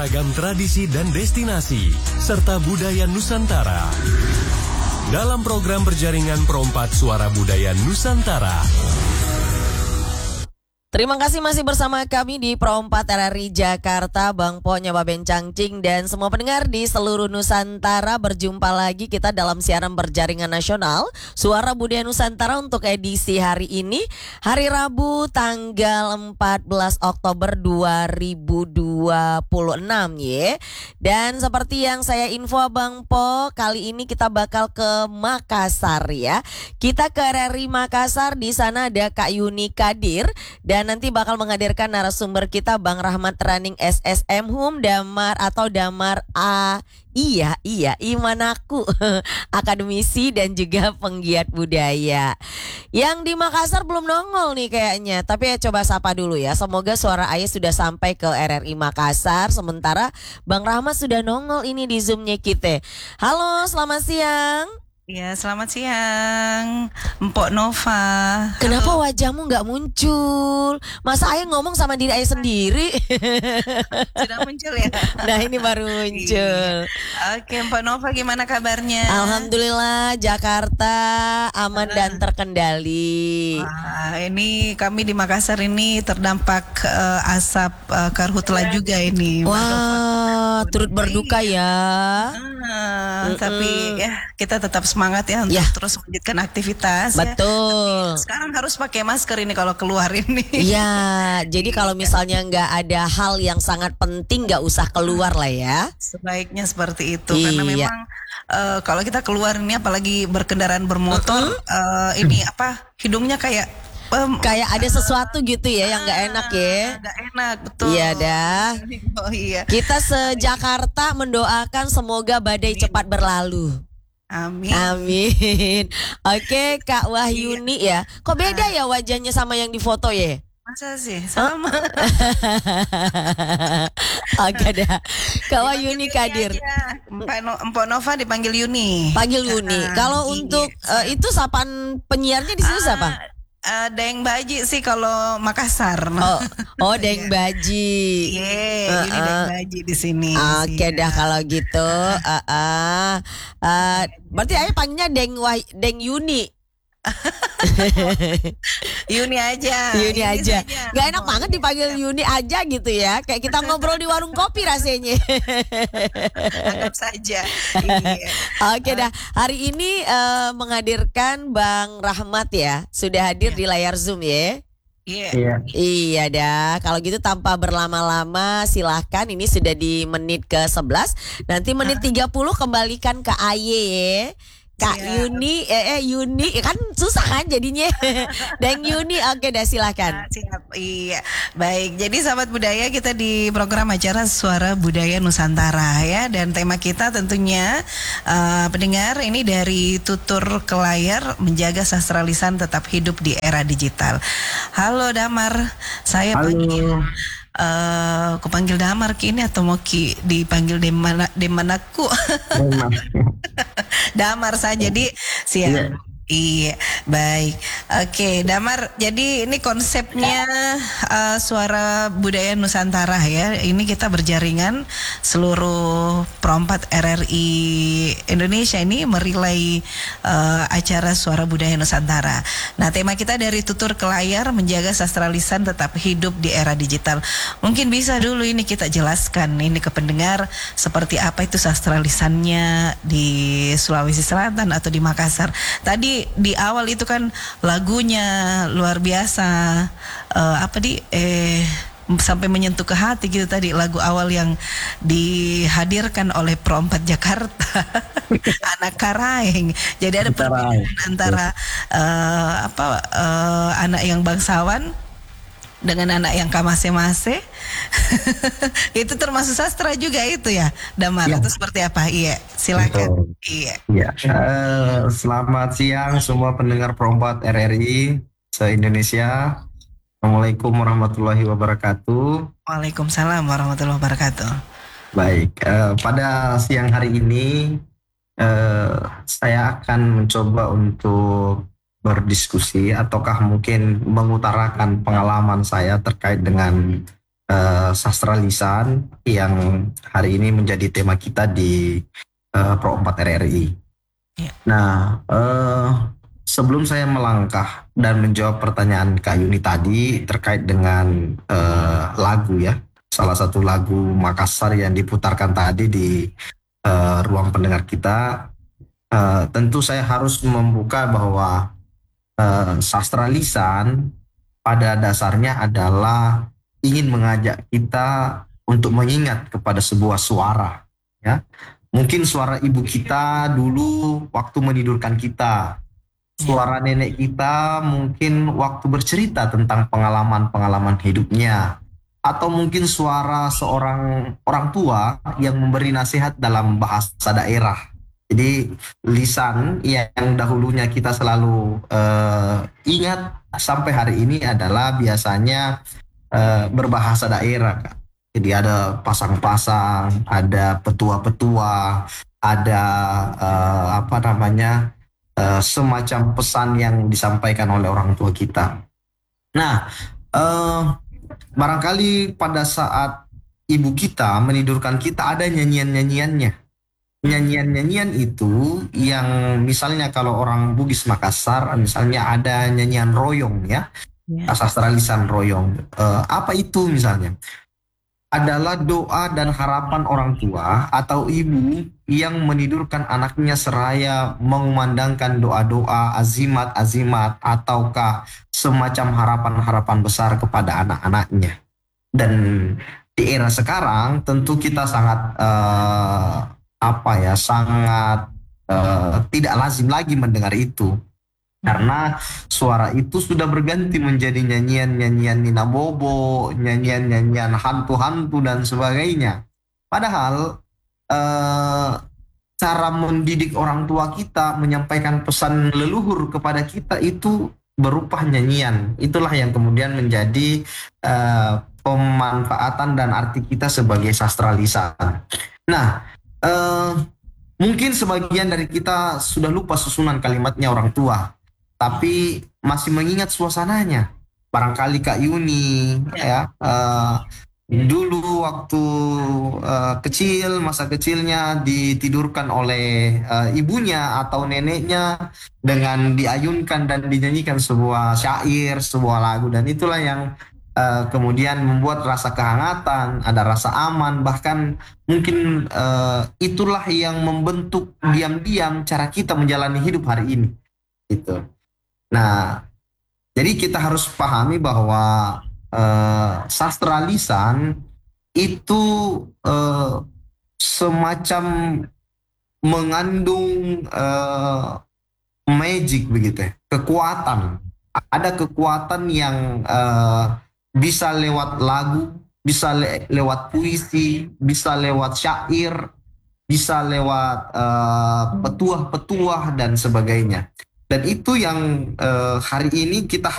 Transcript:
beragam tradisi dan destinasi, serta budaya Nusantara. Dalam program berjaringan Pro4 Suara Budaya Nusantara. Terima kasih masih bersama kami di Pro4 RRI Jakarta, Bang Po, Nyoba Bencangcing, dan semua pendengar di seluruh Nusantara. Berjumpa lagi kita dalam siaran berjaringan nasional Suara Budaya Nusantara untuk edisi hari ini, hari Rabu tanggal 14 Oktober 2026 ya. Dan seperti yang saya info Bang Po, kali ini kita bakal ke Makassar ya. Kita ke RRI Makassar, di sana ada Kak Yuni Kadir, dan nanti bakal menghadirkan narasumber kita Bang Rahmat Raning SSM Hum Damar atau Damar A. Iya, Imanaku, akademisi dan juga penggiat budaya. Yang di Makassar belum nongol nih kayaknya, tapi ya coba sapa dulu ya. Semoga suara Ayah sudah sampai ke RRI Makassar, sementara Bang Rahmat sudah nongol ini di Zoom-nya kita. Halo, selamat siang. Ya, selamat siang, Mpok Nova. Kenapa wajahmu nggak muncul? Masa Ayah ngomong sama diri Ayah sendiri? Sudah muncul ya? Nah, ini baru muncul. Oke, Mpok Nova gimana kabarnya? Alhamdulillah, Jakarta aman dan terkendali. Ini kami di Makassar ini terdampak asap karhutla juga ini. Wah, turut berduka ya. Tapi ya kita tetap semangat ya untuk terus melanjutkan aktivitas. Betul. Ya. Sekarang harus pakai masker ini kalau keluar ini. Iya, jadi kalau misalnya nggak ada hal yang sangat penting nggak usah keluar lah ya. Sebaiknya seperti itu karena memang kalau kita keluar ini apalagi berkendaraan bermotor ini hidungnya kayak ada sesuatu gitu ya yang nggak enak ya. Nggak enak, betul. Iya dah. Oh iya. Kita se-Jakarta mendoakan semoga badai cepat berlalu. Amin. Oke, Kak Wahyuni ya. Kok beda ya wajahnya sama yang di foto ya? Masa sih? Sama. Oke dah. Kak Wahyuni Kadir. Mpok Nova dipanggil Yuni. Panggil Yuni. Kalau untuk itu sapaan penyiarnya di sini siapa? Deng Baji sih kalau Makassar. Oh Deng Baji. Ini Deng Baji di sini. Oke dah kalau gitu. Berarti Ayah panggilnya Deng Yuni. Yuni aja. Gak enak banget dipanggil Yuni aja gitu ya. Kayak kita ngobrol di warung kopi rasanya. Anggap saja. Oke dah. Hari ini menghadirkan Bang Rahmat ya. Sudah hadir di layar Zoom ya. Iya dah. Kalau gitu tanpa berlama-lama silahkan. Ini sudah di menit ke-11. Nanti menit 30 kembalikan ke Aye ya. Kak Yuni, Yuni kan susah kan jadinya. Dan Yuni, oke dah silakan. Siap, iya. Baik, jadi sahabat budaya kita di program acara Suara Budaya Nusantara ya. Dan tema kita tentunya pendengar ini dari tutur ke layar menjaga sastra lisan tetap hidup di era digital. Halo Damar, saya panggil. Aku panggil Damar kini atau mau dipanggil Demanaku? Damar saja di siap. Iya, baik. Oke, Damar. Jadi ini konsepnya Suara Budaya Nusantara ya. Ini kita berjaringan seluruh Pro4 RRI Indonesia ini merilai acara Suara Budaya Nusantara. Nah, tema kita dari tutur ke layar menjaga sastra lisan tetap hidup di era digital. Mungkin bisa dulu ini kita jelaskan ini ke pendengar seperti apa itu sastra lisannya di Sulawesi Selatan atau di Makassar. Tadi di awal itu kan lagunya luar biasa sampai menyentuh ke hati gitu tadi lagu awal yang dihadirkan oleh Pro4 Jakarta. Anak Karaeng. Jadi ada perbedaan antara anak yang bangsawan dengan anak yang kamase-mase. Itu termasuk sastra juga itu ya, Damar. Itu seperti apa? Iya, silakan. Iya. Selamat siang semua pendengar Pro4 RRI se-Indonesia. Assalamualaikum warahmatullahi wabarakatuh. Waalaikumsalam warahmatullahi wabarakatuh. Baik, pada siang hari ini saya akan mencoba untuk berdiskusi ataukah mungkin mengutarakan pengalaman saya terkait dengan sastra lisan yang hari ini menjadi tema kita di Pro 4 RRI. Ya. Nah, sebelum saya melangkah dan menjawab pertanyaan Kak Yuni tadi terkait dengan lagu ya, salah satu lagu Makassar yang diputarkan tadi di ruang pendengar kita, tentu saya harus membuka bahwa sastra lisan pada dasarnya adalah ingin mengajak kita untuk mengingat kepada sebuah suara, ya. Mungkin suara ibu kita dulu waktu menidurkan kita, suara nenek kita mungkin waktu bercerita tentang pengalaman-pengalaman hidupnya, atau mungkin suara seorang orang tua yang memberi nasihat dalam bahasa daerah. Jadi lisan yang dahulunya kita selalu ingat sampai hari ini adalah biasanya berbahasa daerah, Kak. Jadi ada pasang-pasang, ada petua-petua, ada semacam pesan yang disampaikan oleh orang tua kita. Nah, barangkali pada saat ibu kita menidurkan kita ada nyanyian-nyanyiannya. Nyanyian-nyanyian itu yang misalnya kalau orang Bugis Makassar, misalnya ada nyanyian royong ya, sastra lisan royong. Apa itu misalnya? Adalah doa dan harapan orang tua atau ibu yang menidurkan anaknya seraya mengumandangkan doa-doa, azimat-azimat, ataukah semacam harapan-harapan besar kepada anak-anaknya. Dan di era sekarang tentu kita sangat tidak lazim lagi mendengar itu. Karena suara itu sudah berganti menjadi nyanyian-nyanyian Nina Bobo, nyanyian-nyanyian hantu-hantu dan sebagainya. Padahal cara mendidik orang tua kita menyampaikan pesan leluhur kepada kita itu berupa nyanyian. Itulah yang kemudian menjadi pemanfaatan dan arti kita sebagai sastra lisan. Nah, mungkin sebagian dari kita sudah lupa susunan kalimatnya orang tua, tapi masih mengingat suasananya. Barangkali Kak Yuni ya, dulu waktu kecil, masa kecilnya ditidurkan oleh ibunya atau neneknya dengan diayunkan dan dinyanyikan sebuah syair, sebuah lagu, dan itulah yang kemudian membuat rasa kehangatan, ada rasa aman, bahkan mungkin itulah yang membentuk diam-diam cara kita menjalani hidup hari ini. Gitu. Nah, jadi kita harus pahami bahwa sastra lisan itu semacam mengandung magic begitu ya, kekuatan. Ada kekuatan yang bisa lewat lagu, bisa lewat puisi, bisa lewat syair, bisa lewat petuah-petuah dan sebagainya. Dan itu yang hari ini kita